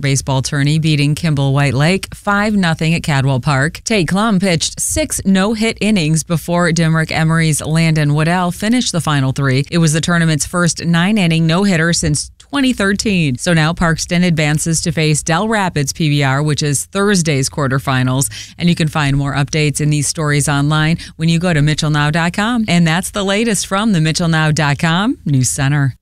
baseball tourney, beating Kimball White Lake 5-0 at Cadwell Park. Tate Klum pitched 6 no-hit innings before Dimrick Emery's Landon Waddell finished the final 3. It was the tournament's first 9-inning no-hitter since 2013. So now Parkston advances to face Del Rapids PBR, which is Thursday's quarterfinals. And you can find more updates in these stories online when you go to MitchellNow.com. And that's the latest from the MitchellNow.com News Center.